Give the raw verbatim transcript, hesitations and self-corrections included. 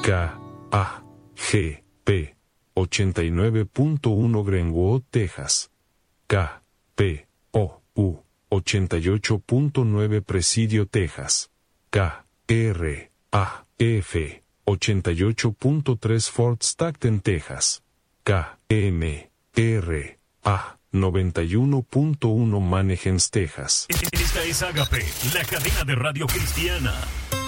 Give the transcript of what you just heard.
K A G P ochenta y nueve punto uno Greenwood, Texas. K P O U ochenta y ocho punto nueve Presidio, Texas. K R A F ochenta y ocho punto tres Fort Stockton, Texas. K M R A noventa y uno punto uno Mannheim, Texas. Esta es Agape, la cadena de radio cristiana.